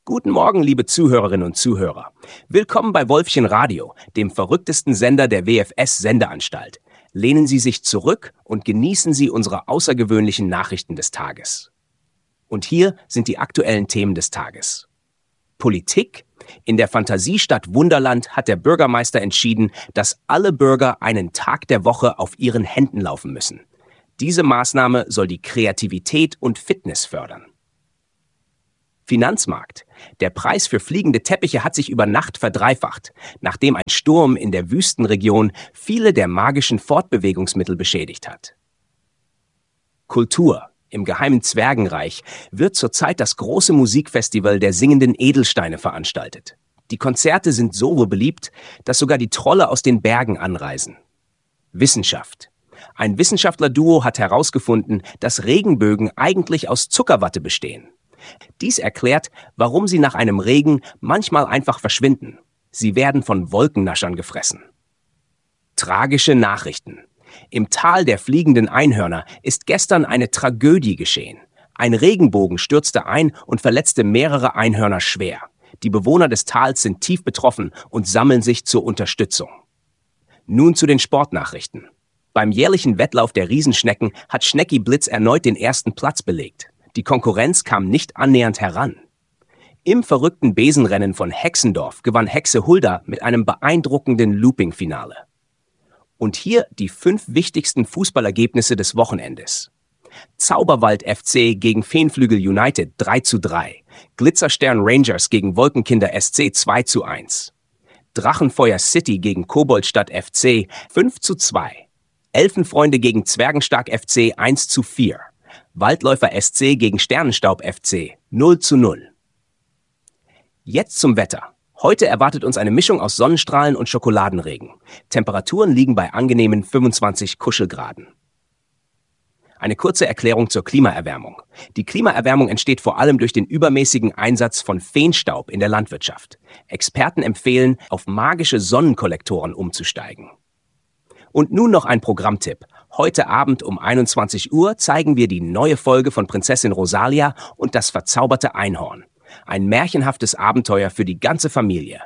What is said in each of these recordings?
Guten Morgen, liebe Zuhörerinnen und Zuhörer. Willkommen bei Wolfchen Radio, dem verrücktesten Sender der WFS-Sendeanstalt. Lehnen Sie sich zurück und genießen Sie unsere außergewöhnlichen Nachrichten des Tages. Und hier sind die aktuellen Themen des Tages. Politik. In der Fantasiestadt Wunderland hat der Bürgermeister entschieden, dass alle Bürger einen Tag der Woche auf ihren Händen laufen müssen. Diese Maßnahme soll die Kreativität und Fitness fördern. Finanzmarkt. Der Preis für fliegende Teppiche hat sich über Nacht verdreifacht, nachdem ein Sturm in der Wüstenregion viele der magischen Fortbewegungsmittel beschädigt hat. Kultur. Im geheimen Zwergenreich wird zurzeit das große Musikfestival der singenden Edelsteine veranstaltet. Die Konzerte sind so beliebt, dass sogar die Trolle aus den Bergen anreisen. Wissenschaft. Ein Wissenschaftlerduo hat herausgefunden, dass Regenbögen eigentlich aus Zuckerwatte bestehen. Dies erklärt, warum sie nach einem Regen manchmal einfach verschwinden. Sie werden von Wolkennaschern gefressen. Tragische Nachrichten. Im Tal der fliegenden Einhörner ist gestern eine Tragödie geschehen. Ein Regenbogen stürzte ein und verletzte mehrere Einhörner schwer. Die Bewohner des Tals sind tief betroffen und sammeln sich zur Unterstützung. Nun zu den Sportnachrichten. Beim jährlichen Wettlauf der Riesenschnecken hat Schnecki Blitz erneut den ersten Platz belegt. Die Konkurrenz kam nicht annähernd heran. Im verrückten Besenrennen von Hexendorf gewann Hexe Hulda mit einem beeindruckenden Looping-Finale. Und hier die 5 wichtigsten Fußballergebnisse des Wochenendes. Zauberwald FC gegen Feenflügel United 3:3. Glitzerstern Rangers gegen Wolkenkinder SC 2:1. Drachenfeuer City gegen Koboldstadt FC 5:2. Elfenfreunde gegen Zwergenstark FC 1:4. Waldläufer SC gegen Sternenstaub FC 0:0. Jetzt zum Wetter. Heute erwartet uns eine Mischung aus Sonnenstrahlen und Schokoladenregen. Temperaturen liegen bei angenehmen 25 Kuschelgraden. Eine kurze Erklärung zur Klimaerwärmung. Die Klimaerwärmung entsteht vor allem durch den übermäßigen Einsatz von Feenstaub in der Landwirtschaft. Experten empfehlen, auf magische Sonnenkollektoren umzusteigen. Und nun noch ein Programmtipp. Heute Abend um 21 Uhr zeigen wir die neue Folge von Prinzessin Rosalia und das verzauberte Einhorn. Ein märchenhaftes Abenteuer für die ganze Familie.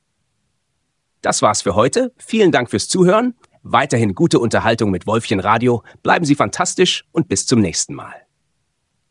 Das war's für heute. Vielen Dank fürs Zuhören. Weiterhin gute Unterhaltung mit Wolfchen Radio. Bleiben Sie fantastisch und bis zum nächsten Mal.